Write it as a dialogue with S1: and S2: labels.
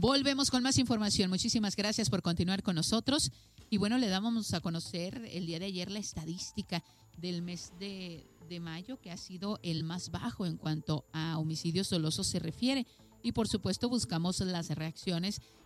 S1: Volvemos con más información. Muchísimas gracias por continuar con nosotros. Y bueno, le damos a conocer el día de ayer la estadística del mes de mayo, que ha sido el más bajo en cuanto a homicidios dolosos se refiere. Y por supuesto buscamos las reacciones